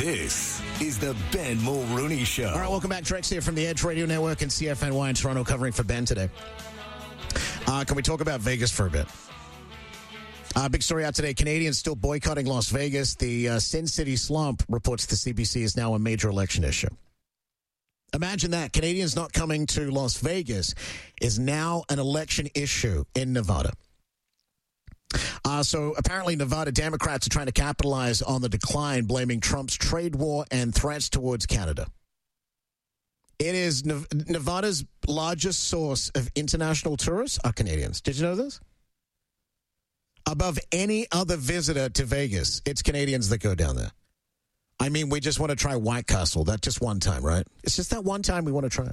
This is the Ben Mulrooney Show. All right, welcome back. Drex here from the Edge Radio Network and CFNY in Toronto, covering for Ben today. Can we talk about Vegas for a bit? Big story out today. Canadians still boycotting Las Vegas. The Sin City slump, reports the CBC, is now a major election issue. Imagine that. Canadians not coming to Las Vegas is now an election issue in Nevada. So apparently Nevada Democrats are trying to capitalize on the decline, blaming Trump's trade war and threats towards Canada. It is Nevada's largest source of international tourists are Canadians. Did you know this? Above any other visitor to Vegas, it's Canadians that go down there. I mean, we just want to try White Castle. That just one time, right? It's just that one time we want to try it.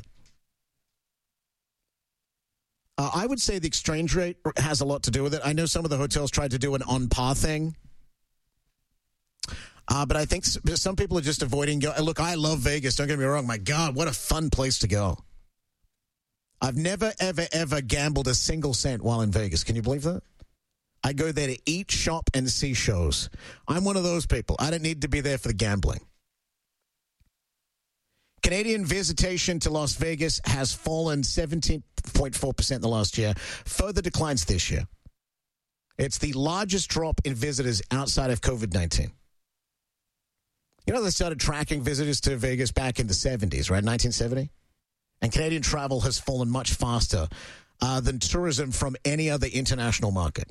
I would say the exchange rate has a lot to do with it. I know some of the hotels tried to do an on-par thing. But I think some people are just avoiding go. Look, I love Vegas. Don't get me wrong. My God, what a fun place to go. I've never, ever, ever gambled a single cent while in Vegas. Can you believe that? I go there to eat, shop, and see shows. I'm one of those people. I don't need to be there for the gambling. Canadian visitation to Las Vegas has fallen 17.4% in the last year. Further declines this year. It's the largest drop in visitors outside of COVID-19. You know, they started tracking visitors to Vegas back in the 70s, right? 1970? And Canadian travel has fallen much faster than tourism from any other international market.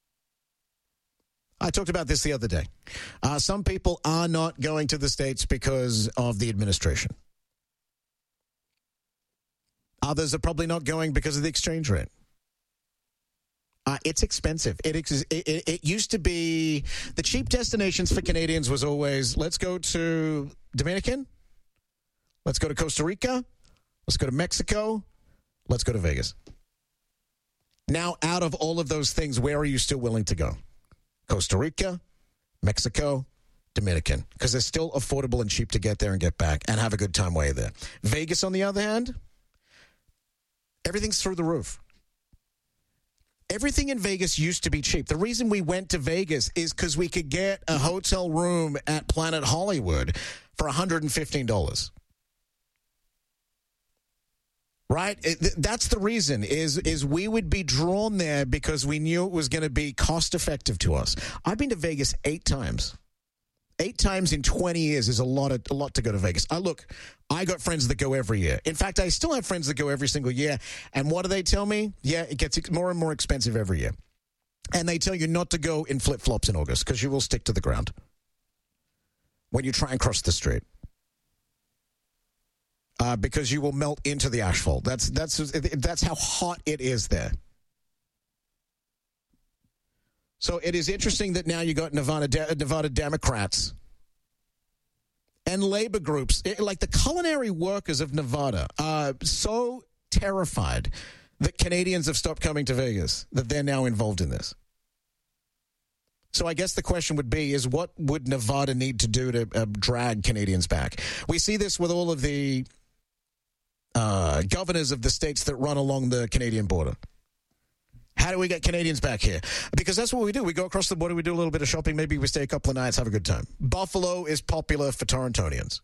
I talked about this the other day. Some people are not going to the States because of the administration. Others are probably not going because of the exchange rate. It's expensive. It used to be the cheap destinations for Canadians was always, let's go to Dominican, let's go to Costa Rica, let's go to Mexico, let's go to Vegas. Now, out of all of those things, where are you still willing to go? Costa Rica, Mexico, Dominican, because they're still affordable and cheap to get there and get back and have a good time while you're there. Vegas, on the other hand, everything's through the roof. Everything in Vegas used to be cheap. The reason we went to Vegas is because we could get a hotel room at Planet Hollywood for $115. Right? That's the reason, is we would be drawn there because we knew it was going to be cost-effective to us. I've been to Vegas 8 times. 8 times in 20 years is a lot to go to Vegas. I got friends that go every year. In fact, I still have friends that go every single year. And what do they tell me? Yeah, it gets more and more expensive every year. And they tell you not to go in flip-flops in August because you will stick to the ground when you try and cross the street. Because you will melt into the asphalt. That's how hot it is there. So it is interesting that now you got Nevada Democrats and labor groups, like the culinary workers of Nevada, are so terrified that Canadians have stopped coming to Vegas that they're now involved in this. So I guess the question would be, is what would Nevada need to do to drag Canadians back? We see this with all of the governors of the states that run along the Canadian border. How do we get Canadians back here? Because that's what we do. We go across the border, we do a little bit of shopping, maybe we stay a couple of nights, have a good time. Buffalo is popular for Torontonians.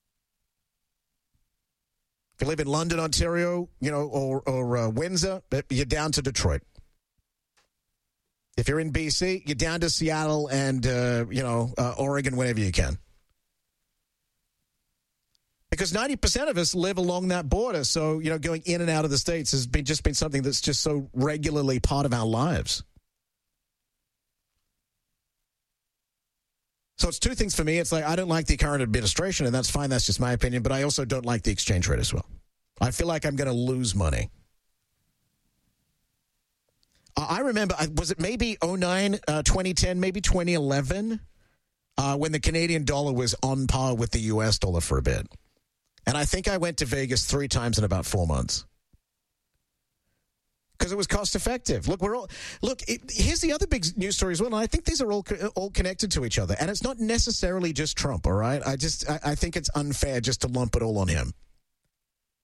If you live in London, Ontario, or Windsor, you're down to Detroit. If you're in BC, you're down to Seattle and, Oregon whenever you can. Because 90% of us live along that border, so, going in and out of the States has just been something that's just so regularly part of our lives. So it's 2 things for me. It's like, I don't like the current administration, and that's fine. That's just my opinion. But I also don't like the exchange rate as well. I feel like I'm going to lose money. I remember, was it maybe 2009, 2010, maybe 2011, when the Canadian dollar was on par with the U.S. dollar for a bit. And I think I went to Vegas 3 times in about 4 months. Because it was cost effective. Here's the other big news story as well. And I think these are all connected to each other. And it's not necessarily just Trump, all right? I think it's unfair just to lump it all on him.